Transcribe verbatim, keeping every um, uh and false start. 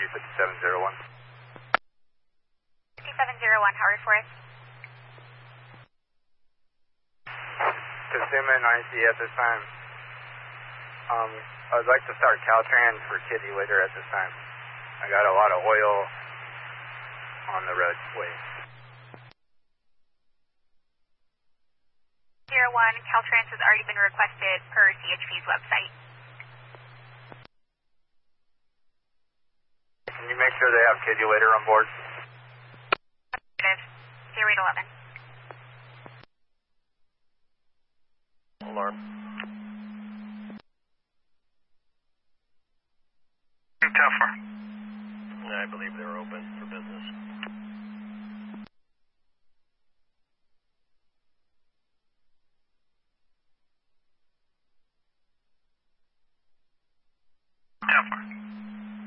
fifty-seven zero one. fifty-seven zero one, Howard Forest. Kasuma and I C at this time. Um, I'd like to start Caltrans for kitty litter at this time. I got a lot of oil on the roadway. Zero one, Caltrans has already been requested per C H P's website. Can you make sure they have kitty litter on board? Negative. Zero eight eleven. Alarm. Tougher. I believe they're open for business. Tougher.